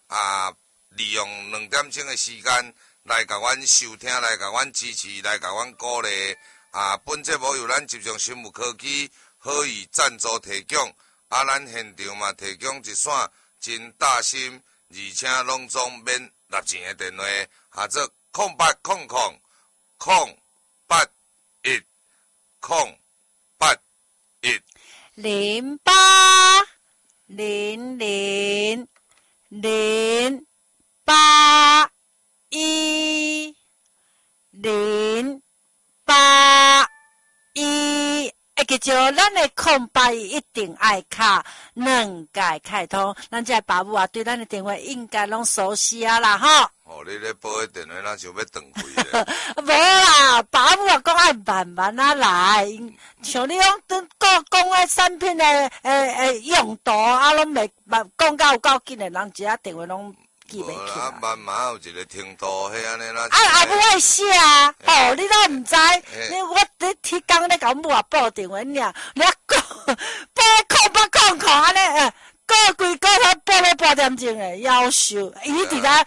利用2点钟的时间来甲阮收听，来甲阮支持，来甲阮鼓励。本节目由咱集中生物科技好意赞助提供，咱现场嘛提供一线真大心，而且拢总免纳钱的电话，或者 0800081081，记住，咱的08一定爱卡2届开通，咱这爸母对咱的电话应该拢熟悉啦，吼。 你咧拨个电话，咱想要断开咧？ 无啦，爸母讲爱慢慢来，像你讲讲个产品的用途，拢未讲到有够紧的，人一下电话拢记袂起来。 慢慢有一个程度，迄安尼啦。 阿母爱写你都唔知，我迄天咧甲阮母报电话尔，你讲报安尼，过规个他报了8点钟诶，夭寿，伊伫咧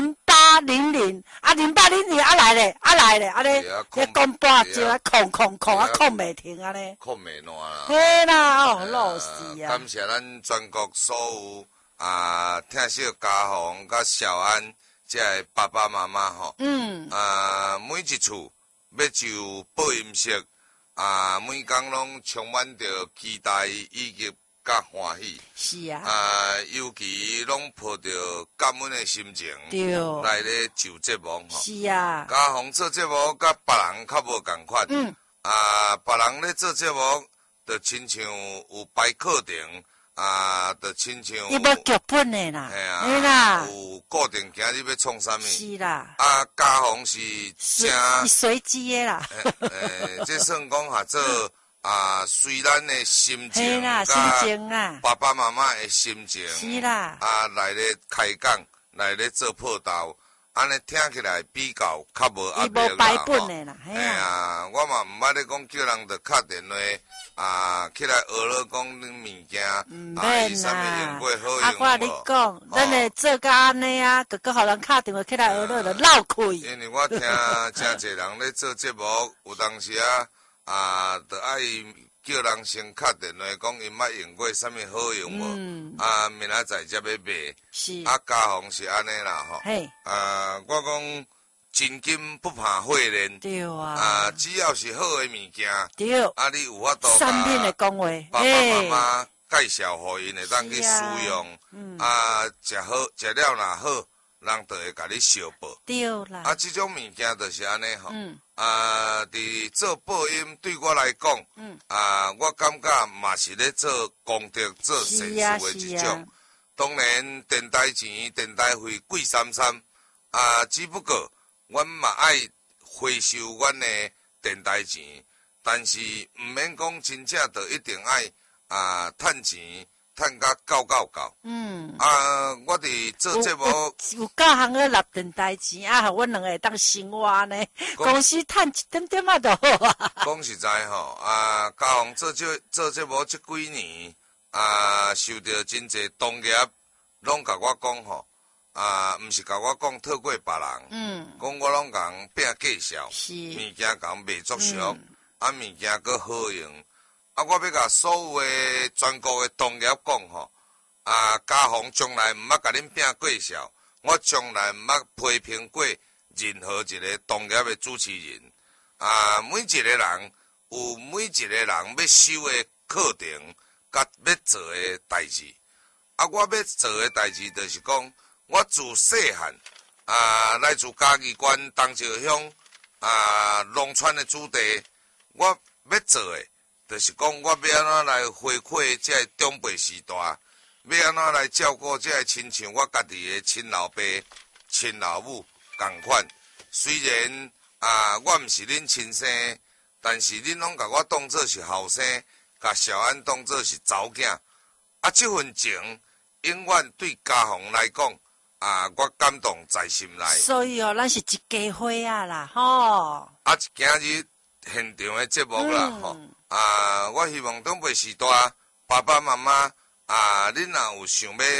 08000800来咧，安尼讲半钟空袂停安尼， 空袂烂啦。 嘿啦，老死啊！ 感谢咱全国所有听小家访甲小安这爸爸妈妈吼，每一次要就播音室每工拢充满着期待以及甲欢喜。 是啊。 尤其拢抱着感恩的心情， 对， 来咧就节目吼。是啊。 家访做节目甲别人较无共款。别人咧做节目，就亲像有排课程。就亲像伊无剧本的啦， 嘿啦，有固定今日要创啥物？ 是啦。 家访是正随机的啦。 这算讲做随咱的心情啦，心情啊， 爸爸妈妈的心情是啦。 来咧开讲，来咧做报道，安尼听起来比较较无压力啦。伊无排本的啦，我嘛毋捌咧讲叫人着敲电话。起来学了讲恁物件，伊啥物用过好用无？ 我你讲，咱会做甲安尼个互人敲电话起来学了，就闹开。 因为我听真济人咧做节目，有当时就爱叫人先敲电话，讲因捌用过啥物好用无？明仔载才要买。 是。 家访是安尼啦吼。嘿。我讲。真金不怕火炼，对啊，只要是好的物件，对，你有法度产品的讲话， 爸爸妈妈介绍互因会当去使用，食好食了若好，人就会甲你相报，对啦。这种物件就是安尼吼，伫做播音对我来讲，我感觉嘛是咧做功德、做善事的一种。当然，电台钱、电台费贵三三，只不过。阮嘛爱回收阮的电台钱，但是毋免讲真正就一定爱趁钱趁甲够。我伫做节目有教行个纳电台钱互阮两个当生活呢。公司趁一点点就好啊。 讲实在吼，家访做节目这几年受到真济同业拢甲我讲吼。毋是甲我讲透过别人，讲我拢甲人拼介绍，物件甲人卖足俗，物件阁好用。我要甲所有的全国的同业讲吼，家访从来毋捌甲恁拼介绍，我从来毋捌批评过任何一个同业的主持人。每一个人有每一个人要修的课程，甲要做的代志。我要做的代志就是讲。我自细汉来自嘉义县东石乡农村的子弟，我要做的，就是讲我要安怎来回馈这长辈时代，要安怎来照顾这亲像我家己的亲老爸、亲老母同款。虽然我毋是恁亲生，但是恁拢甲我当作是后生，甲小安当作是查某囝。这份情永远对家访来讲。我感动在心内。 所以咱是一家伙啦，吼。 今日现场的节目啦，吼。我希望长辈时代爸爸妈妈，恁若有想要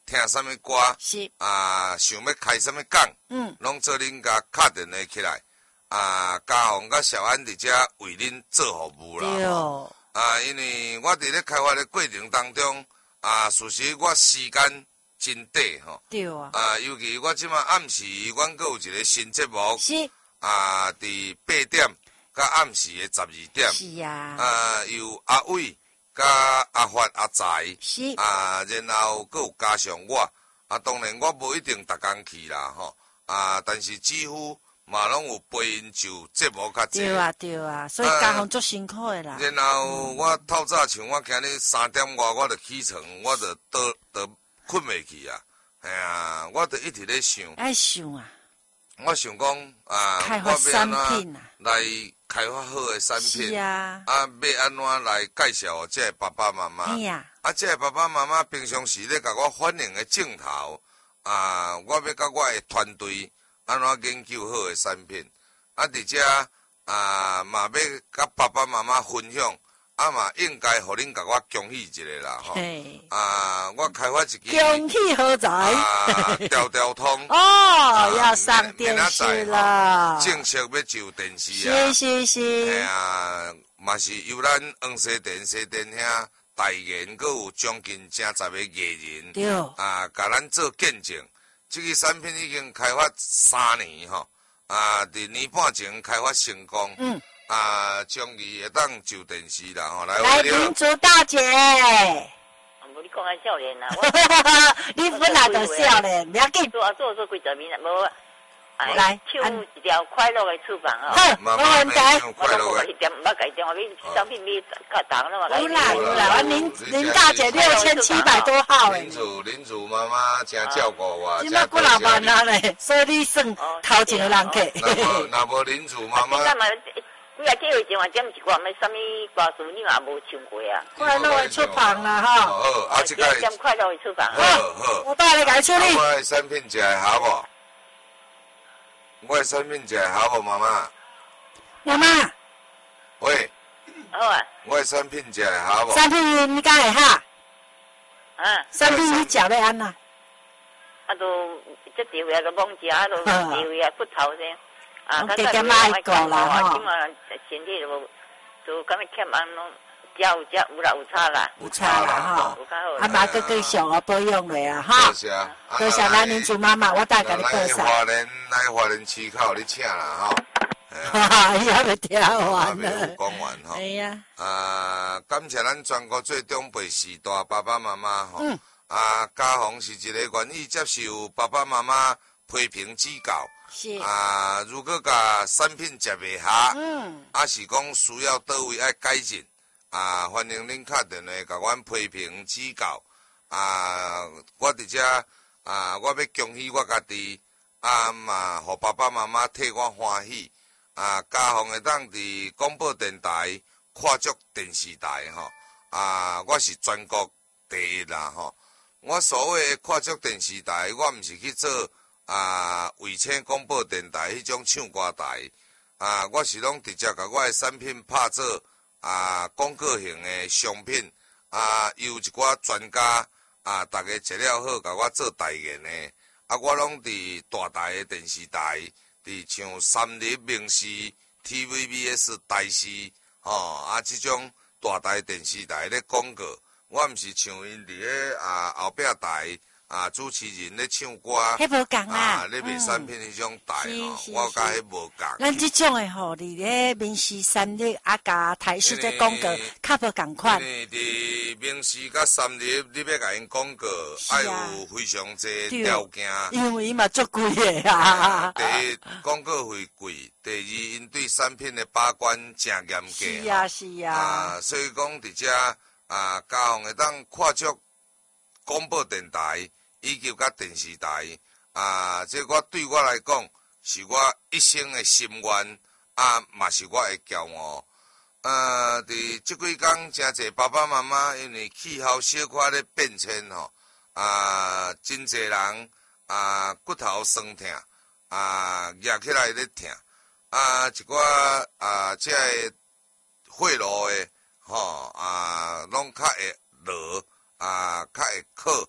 听什么歌， 是想要开什么讲，拢做恁甲敲电话起来，嘉宏甲小安伫遮为恁做服务啦。 对。 因为我伫咧开发的过程当中，事实我时间真短吼。 对尤其我即马暗时，阮阁有一个新节目。 是。 伫8点，甲暗时的12点。 是啊。 由阿伟、甲阿发、阿财。 是。 然后阁有加上我。当然我无一定逐工去啦吼。但是几乎嘛拢有陪因就节目较济。 对啊，所以嘉宏足辛苦的啦。 然后我透早像我今日3点外我就起床，我就困袂去啊。哎呀，我就一直咧想。 爱想啊。 我想讲开发产品来开发好的产品。 是啊。 要安怎来介绍这爸爸妈妈？ 哎呀。 这爸爸妈妈平常时咧甲我反映的镜头，我要甲我的团队安怎研究好的产品，而且嘛要甲爸爸妈妈分享，嘛应该互恁甲我恭喜一下啦吼。我开发一支恭喜何在？ 条通要上电视了， 正式要上电视啊！ 是。 嘛是由咱黄西电遐代言，阁有将近正10个艺人， 对， 甲咱做见证。这个产品已经开发3年吼，伫年半前开发成功，终于会当上电视啦吼。 来，民族大姐。 你讲个少年啦， 你本来就少年，不要紧。 做几十年啦，无。 来， 唱一条快乐的厨房啊！ 好，没问题。 我都无去点，唔捌改电话，你商品你较重了嘛？ 有啦，林大姐6700多号诶。 林主妈妈真照顾我， 今麦几老万啊嘞，所以你算头前的人客。 那无林主妈妈。 你来叫伊电话点一寡，咩什么歌词你嘛无唱过啊？ 快乐的厨房啦，哈。 好，这个点快乐的厨房。 好， 我带你来处理。 我的产品食会好无？我的产品食会好无，妈妈？ 妈妈。 喂。 好啊。 我的产品食会好无？ 产品你敢会哈？产品你食要安那？ 都这地位都忘食，都地位骨头先。 加减爱过啦吼。 今嘛身体都敢若欠安拢有啦有差啦。 有差啦吼。嘛搁继续保养落啊哈。多谢咱民主妈妈，我带甲你报上。 来华人市口你请啦吼。 伊还没听完呢。 讲完吼。 哎呀。 感谢咱全国最长辈时代爸爸妈妈吼。嘉宏是一个愿意接受爸爸妈妈批评指教。 是如果甲产品食袂下，是讲需要倒位爱改进，欢迎恁敲电话甲阮批评指教，我伫遮，我要恭喜我家己，嘛，互爸爸妈妈替我欢喜，嘉宏会当伫广播电台看足电视台吼，我是全国第一啦吼，我所谓看足电视台，我毋是去做。卫星广播电台迄种唱歌台，我是拢直接甲我的产品拍做广告型的商品，由一寡专家大家食了好，甲我做代言的，我拢伫大台的电视台，伫像三立、明视、TVBS 台视，即种大台电视台咧广告，我毋是像因伫咧后壁台。主持人咧唱歌， 迄无共啦， 咧卖产品迄种台吼，我甲迄无共。 咱即种诶吼，伫咧民视、三立甲台视这广告，较无共款。 伫民视甲三立，你要甲因广告，爱有非常侪条件。 因为伊嘛足贵诶啊。 第一，广告费贵；第二，因对产品的把关真严格。 是啊。 所以讲伫遮嘉宏会当看足广播电台。以及甲电视台，这我对我来讲，是我一生的心愿，嘛是我的骄傲。伫这几天，真侪爸爸妈妈因为气候小可咧变迁吼，真侪人骨头酸痛，压起来咧痛，一寡这个血路的吼，拢较会落，较会靠。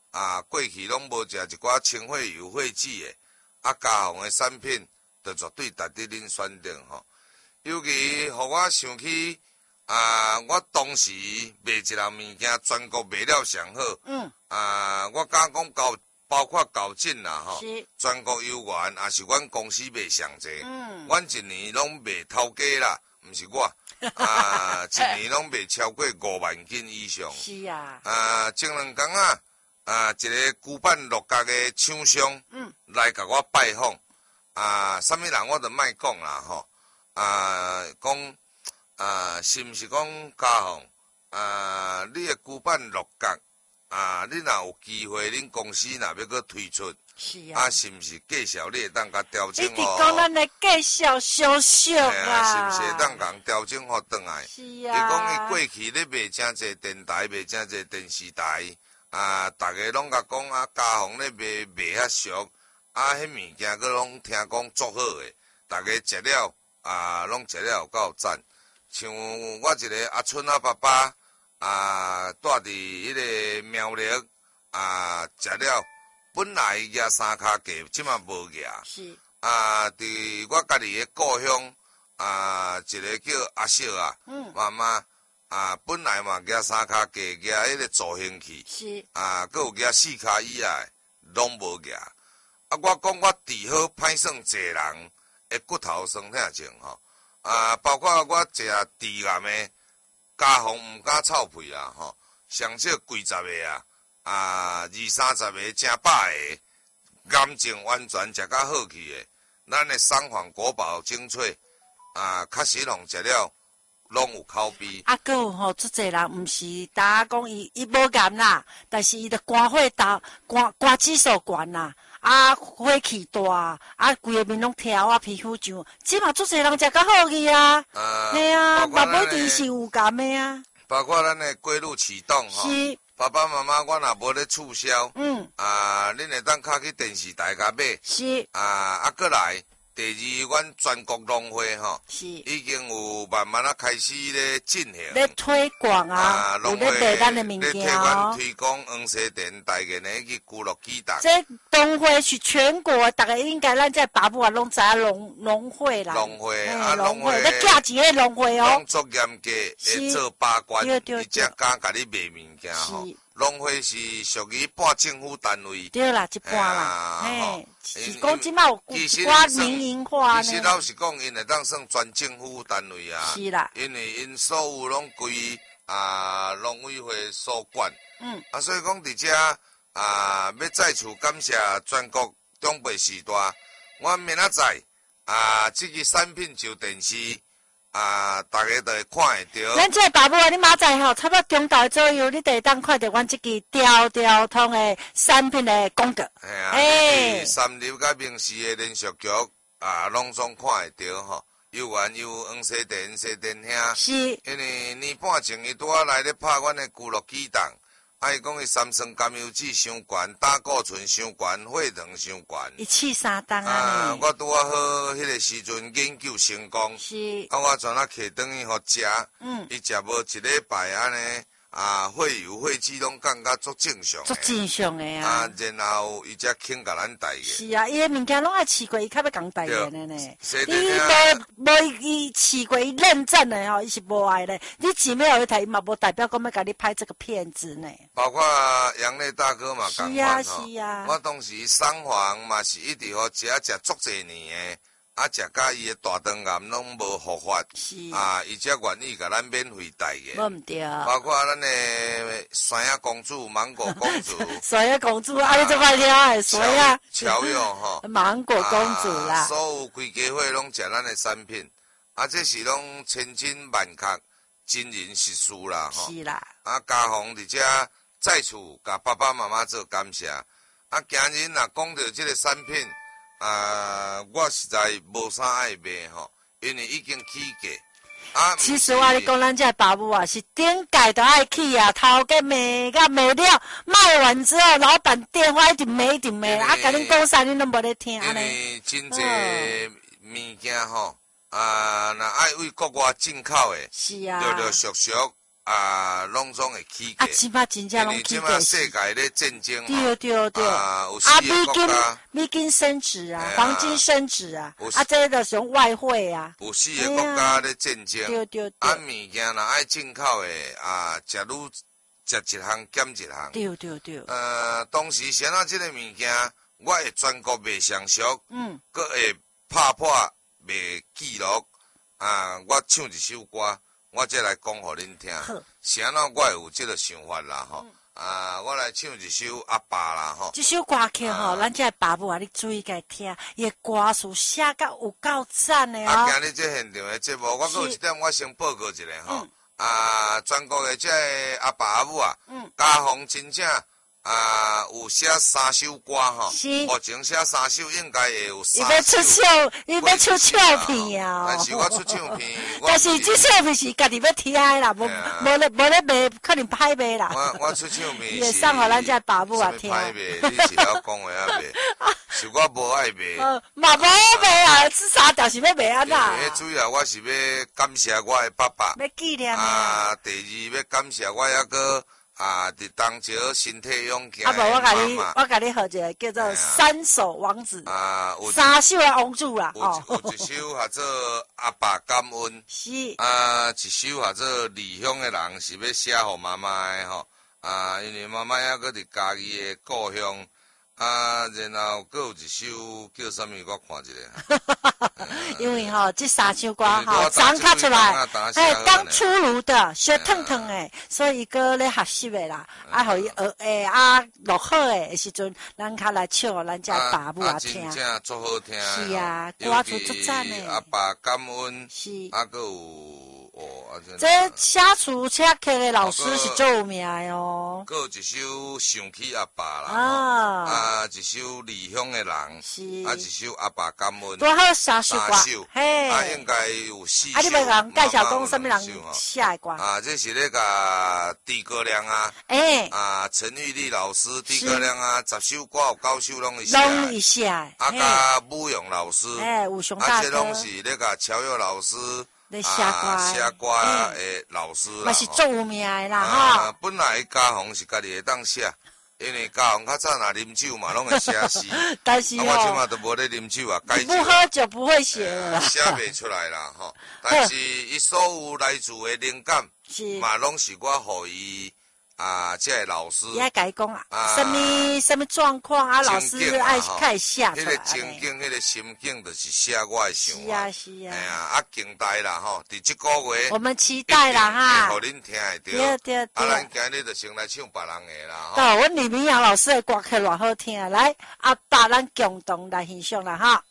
过去拢无食一寡清血有血脂的，家红的产品，就绝对值得恁选择吼。尤其互我想起我当时卖一项物件，全国卖了上好。我敢讲包括高进啦吼，全国有源，也是阮公司卖上济。阮一年拢卖头家啦，毋是我。一年拢卖超过5万斤以上。 是啊。 前2天一个举办乐角的厂商，来甲我拜访。啥物人我就莫讲啦吼。讲是毋是讲家宏？你的举办乐角，你若有机会，恁公司若要搁推出， 是啊， 是毋是介绍你会当甲调整？ 一直讲咱的介绍小小啦， 是毋是会当共调整互转来？ 是啊。 啊。 伊讲伊过去咧卖真济电台，卖真济电视台，逐个拢甲讲家宏咧卖遐俗，迄物件佫拢听讲足好诶，逐个食了拢食了有够赞。像我一个阿春爸爸住伫迄个苗栗食了，本来举3骹价，即嘛无举。 是。 伫我家己的故乡一个叫阿秀妈妈本来嘛举3骹价，举迄个助兴器。 是。 佫有举4骹以外，拢无举。我讲我治好歹算济人的骨头酸痛症吼。包括我食治癌的，家宏毋敢臭屁啦吼，上少几十个20-30个正百个，癌症完全食甲好去的。咱的双黄国宝精粹确实拢食了，拢有口碑。 佫有吼，足侪人毋是大家讲伊无癌啦，但是伊的肝火大，肝指数悬啦。火气大，规个面拢挑皮肤痒，即嘛足侪人食较好去啊。嘿啊，嘛不一定是有癌的啊。 包括咱的过路启动吼，爸爸妈妈我若无咧促销，恁会当卡去电视台甲买。 是。 过来。第二，阮全国农会吼，已经有慢慢开始咧进行， 咧推广有咧卖咱的物件咧替阮推广黄西店大个呢去聚落举动。 这农会是全国，大家应该咱这爸母拢知农会啦。 农会农会咧价钱的农会哦。 工作严格，会做把关，而且敢甲你卖物件吼。农会是属于半政府单位， 对啦，一半啦，是讲即马有寡民营化呢。 其实老实讲，因会当算全政府单位啊， 是啦， 因为因所有拢归农委会所管，所以讲伫遮要再次感谢全国中北时代，我明仔载这个产品就电视。大家都会看会到。 咱这个爸母你明仔吼，差不多中昼左右，你就会当看到阮这个条通的产品的广告。 三流甲名士的连续剧拢总看会到吼。有缘有黄西店遐。 是。 因为年半前伊拄来咧拍阮的俱乐举动。伊讲伊三酸甘油脂伤悬，胆固醇伤悬，血糖伤悬， 一气三档啊！ 我拄好迄个时阵研究成功， 是我全摕转去互食，伊食无一礼拜安尼，血油血脂拢感觉足正常的， 足正常的啊！ 然后伊才肯甲咱带个。是啊，伊的物件拢爱试过，伊较要共带个呢。你无伊试过，伊认证的吼，伊是无爱的。你钱要互伊摕，伊嘛无代表讲要甲你拍这个骗子呢。 包括杨磊大哥嘛，共款吼。我当时双黄嘛是一直互食足侪年的。食甲伊的大肠癌拢无复发，伊才愿意甲咱免费带个。 无毋对。 包括咱的山野公主、芒果公主。 山野公主，你这摆听诶，山野。 乔用吼。 芒果公主啦。 所有规家伙拢食咱的产品，这是拢千真万确、真人实事啦吼。 是啦。 家宏伫遮再次甲爸爸妈妈做感谢。今日若讲到这个产品。我实在无啥爱卖吼，因为已经起价。 其实我咧讲，咱这爸母是顶界都爱起啊，头家卖了，卖完之后，老板电话一直骂，甲恁讲啥，恁拢无咧听因为真济物件吼，若爱为国外进口的， 是啊， 陆陆续续拢总会起啊， 价。 即摆真正拢起因为即摆价。 世界咧战争对对对。 有四个国家， 美金升值啊，黄金升值啊，这个是用外汇啊。 有四个国家咧战争。 对对对。 物件若爱进口的食一项减一项。 对对对。 当时先啊，即个物件我会全国卖上俗，搁会拍破卖记录。我唱一首歌，我再来讲互恁听。是安怎我会有即个想法啦吼。我来唱一首阿爸啦吼。 这首歌曲吼，咱这爸母啊，你注意家听，伊歌词写甲有够赞的哦。 今日这现场的节目，我搁有一点我先报告一下吼。全国的这阿爸阿母啊，家风真正有写3首歌吼，目前写3首应该会有3首。 伊要出唱片啊！ 但是我出唱片， 但是这唱片是家己要听的啦，无咧卖，可能歹卖啦。 我出唱片也送互咱这爸母啊听。 歹卖，你是晓讲话啊卖？是我无爱卖。 嘛无卖啊，这3条是要卖安那？ 主要我是要感谢我的爸爸。 要纪念第二要感谢我还个。伫当桥身体勇健。 无我甲你号一个叫做3首王子。3首的王子啦。 有一首叫做阿爸感恩。 是。 一首叫做离乡的人是要写互妈妈的吼。因为妈妈还搁伫家己的故乡。然后搁有一首叫啥物？我看一下。 因为吼，这3首歌吼，昨卡出来，刚出炉的，小烫烫的，所以哥咧学习的啦，互伊学落好的时阵，咱较来唱，咱才爸母啊听。 真正足好听。 是啊，歌词足赞的。 阿爸感恩。 是。 搁有。 这写词写曲的老师是最有名的哦。 搁有一首想起阿爸啦，一首离乡的人， 是， 一首阿爸感恩， 多好3首歌， 嘿，应该有4首。 你要甲人介绍讲什么人写的歌？ 这是那个诸葛亮陈玉丽老师，诸葛亮10首歌有9首拢会写，甲武勇老师， 武雄大哥， 这拢是那个乔佑老师。 咧写歌的老师啦， 嘛是最有名的啦哈。 本来家风是家己会当写，因为家风较早若啉酒嘛，拢会写诗。 但是我即马都无咧啉酒啊，改酒。 不喝酒不会写了。 写袂出来啦吼，但是伊所有来自的灵感，嘛拢是我互伊。这个老师， 伊爱甲伊讲什么状况啊？老师爱开写出来。 迄个情景，迄个心境，就是写我的想法。 是啊。 哎呀，期待啦吼，伫这个月， 我们期待啦哈。 互恁听会到。 对。 咱今日就先来唱别人的啦。 阮李明阳老师的歌曲偌好听，来阿爸，咱共同来欣赏啦哈。